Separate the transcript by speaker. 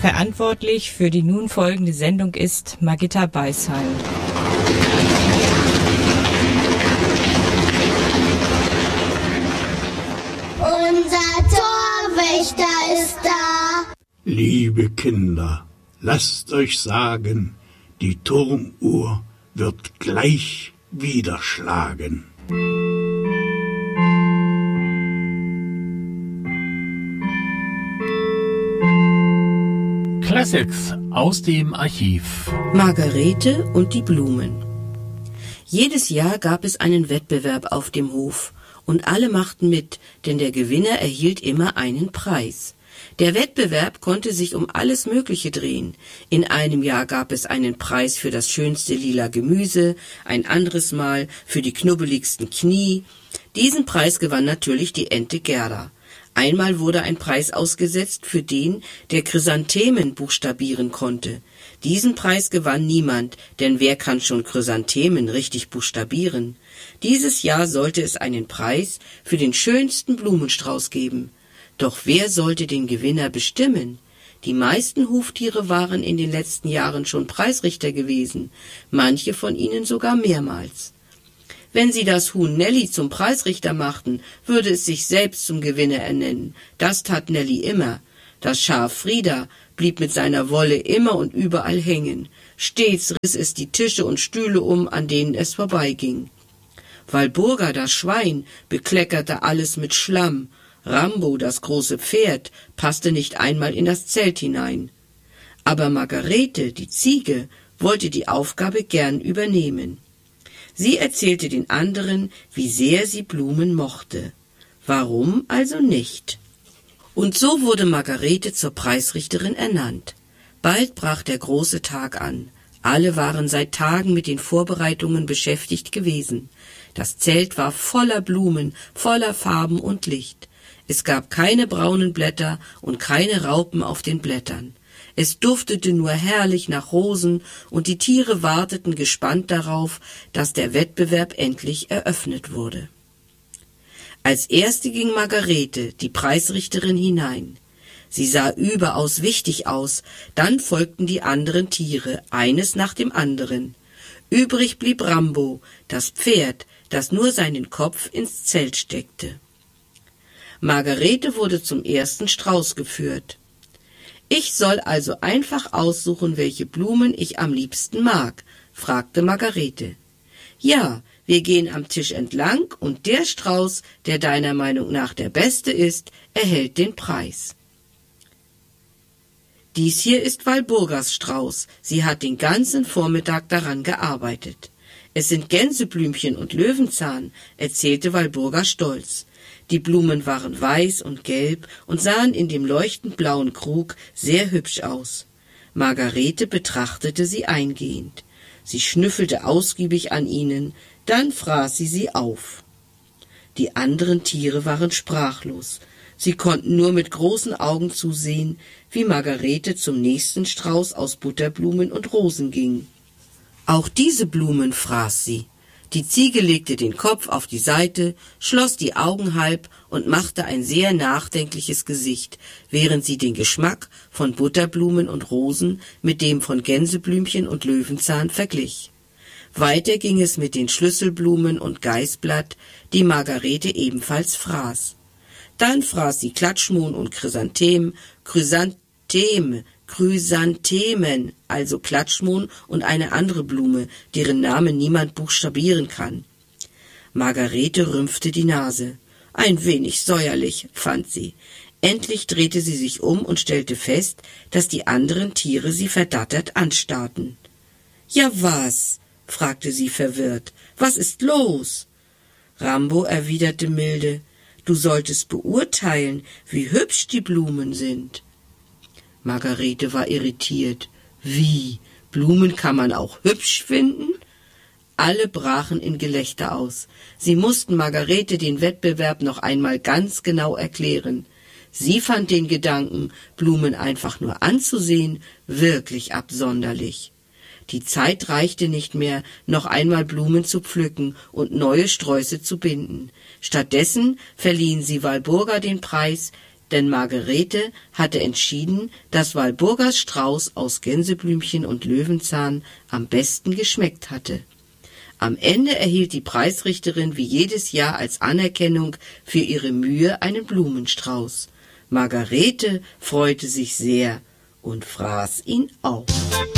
Speaker 1: Verantwortlich für die nun folgende Sendung ist Margitta Beisheim.
Speaker 2: Unser Torwächter ist da.
Speaker 3: Liebe Kinder, lasst euch sagen, die Turmuhr wird gleich wieder schlagen.
Speaker 4: Classics aus dem Archiv.
Speaker 5: Margarete und die Blumen. Jedes Jahr gab es einen Wettbewerb auf dem Hof und alle machten mit, denn der Gewinner erhielt immer einen Preis. Der Wettbewerb konnte sich um alles Mögliche drehen. In einem Jahr gab es einen Preis für das schönste lila Gemüse, ein anderes Mal für die knubbeligsten Knie. Diesen Preis gewann natürlich die Ente Gerda. Einmal wurde ein Preis ausgesetzt für den, der Chrysanthemen buchstabieren konnte. Diesen Preis gewann niemand, denn wer kann schon Chrysanthemen richtig buchstabieren? Dieses Jahr sollte es einen Preis für den schönsten Blumenstrauß geben. Doch wer sollte den Gewinner bestimmen? Die meisten Huftiere waren in den letzten Jahren schon Preisrichter gewesen, manche von ihnen sogar mehrmals. Wenn sie das Huhn Nelly zum Preisrichter machten, würde es sich selbst zum Gewinner ernennen. Das tat Nelly immer. Das Schaf Frieda blieb mit seiner Wolle immer und überall hängen. Stets riss es die Tische und Stühle um, an denen es vorbeiging. Walburga, das Schwein, bekleckerte alles mit Schlamm. Rambo, das große Pferd, passte nicht einmal in das Zelt hinein. Aber Margarete, die Ziege, wollte die Aufgabe gern übernehmen. Sie erzählte den anderen, wie sehr sie Blumen mochte. Warum also nicht? Und so wurde Margarete zur Preisrichterin ernannt. Bald brach der große Tag an. Alle waren seit Tagen mit den Vorbereitungen beschäftigt gewesen. Das Zelt war voller Blumen, voller Farben und Licht. Es gab keine braunen Blätter und keine Raupen auf den Blättern. Es duftete nur herrlich nach Rosen und die Tiere warteten gespannt darauf, dass der Wettbewerb endlich eröffnet wurde. Als erste ging Margarete, die Preisrichterin, hinein. Sie sah überaus wichtig aus, dann folgten die anderen Tiere, eines nach dem anderen. Übrig blieb Rambo, das Pferd, das nur seinen Kopf ins Zelt steckte. Margarete wurde zum ersten Strauß geführt. »Ich soll also einfach aussuchen, welche Blumen ich am liebsten mag?« fragte Margarete. »Ja, wir gehen am Tisch entlang und der Strauß, der deiner Meinung nach der beste ist, erhält den Preis.« »Dies hier ist Walburgas Strauß. Sie hat den ganzen Vormittag daran gearbeitet. Es sind Gänseblümchen und Löwenzahn«, erzählte Walburga stolz. Die Blumen waren weiß und gelb und sahen in dem leuchtend blauen Krug sehr hübsch aus. Margarete betrachtete sie eingehend. Sie schnüffelte ausgiebig an ihnen, dann fraß sie auf. Die anderen Tiere waren sprachlos. Sie konnten nur mit großen Augen zusehen, wie Margarete zum nächsten Strauß aus Butterblumen und Rosen ging. Auch diese Blumen fraß sie. Die Ziege legte den Kopf auf die Seite, schloss die Augen halb und machte ein sehr nachdenkliches Gesicht, während sie den Geschmack von Butterblumen und Rosen mit dem von Gänseblümchen und Löwenzahn verglich. Weiter ging es mit den Schlüsselblumen und Geißblatt, die Margarete ebenfalls fraß. Dann fraß sie Klatschmohn und Chrysanthemen, also Klatschmohn und eine andere Blume, deren Namen niemand buchstabieren kann. Margarete rümpfte die Nase. Ein wenig säuerlich, fand sie. Endlich drehte sie sich um und stellte fest, dass die anderen Tiere sie verdattert anstarrten. »Ja was?« fragte sie verwirrt. »Was ist los?« Rambo erwiderte milde. »Du solltest beurteilen, wie hübsch die Blumen sind.« Margarete war irritiert. »Wie? Blumen kann man auch hübsch finden?« Alle brachen in Gelächter aus. Sie mussten Margarete den Wettbewerb noch einmal ganz genau erklären. Sie fand den Gedanken, Blumen einfach nur anzusehen, wirklich absonderlich. Die Zeit reichte nicht mehr, noch einmal Blumen zu pflücken und neue Sträuße zu binden. Stattdessen verliehen sie Walburga den Preis, denn Margarete hatte entschieden, dass Walburgas Strauß aus Gänseblümchen und Löwenzahn am besten geschmeckt hatte. Am Ende erhielt die Preisrichterin wie jedes Jahr als Anerkennung für ihre Mühe einen Blumenstrauß. Margarete freute sich sehr und fraß ihn auf.